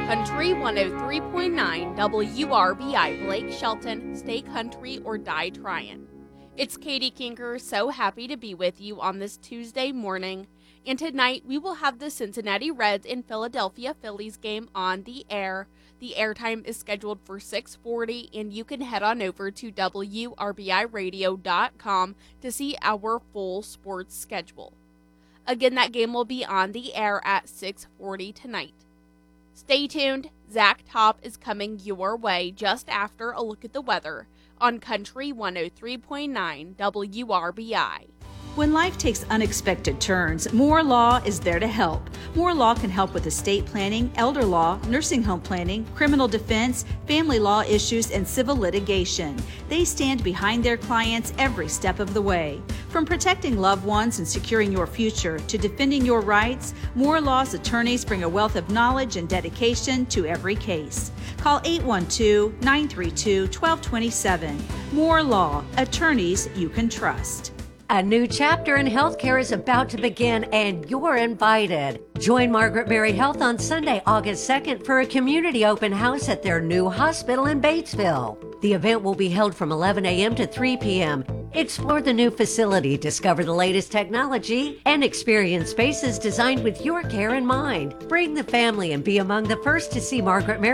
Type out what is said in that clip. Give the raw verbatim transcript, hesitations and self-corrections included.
Country one oh three point nine W R B I Blake Shelton, stay country or die trying. It's Katie Kinker, so happy to be with you on this Tuesday morning. And tonight we will have the Cincinnati Reds and Philadelphia Phillies game on the air. The airtime is scheduled for six forty, and you can head on over to W R B I radio dot com to see our full sports schedule. Again, that game will be on the air at six forty tonight. Stay tuned. Zach Top is coming your way just after a look at the weather on Country one oh three point nine W R B I. When life takes unexpected turns, Moore Law is there to help. Moore Law can help with estate planning, elder law, nursing home planning, criminal defense, family law issues, and civil litigation. They stand behind their clients every step of the way. From protecting loved ones and securing your future to defending your rights, Moore Law's attorneys bring a wealth of knowledge and dedication to every case. Call eight one two, nine three two, one two two seven. Moore Law, attorneys you can trust. A new chapter in healthcare is about to begin, and you're invited. Join Margaret Mary Health on Sunday, August second for a community open house at their new hospital in Batesville. The event will be held from eleven a.m. to three p.m. Explore the new facility, discover the latest technology, and experience spaces designed with your care in mind. Bring the family and be among the first to see Margaret Mary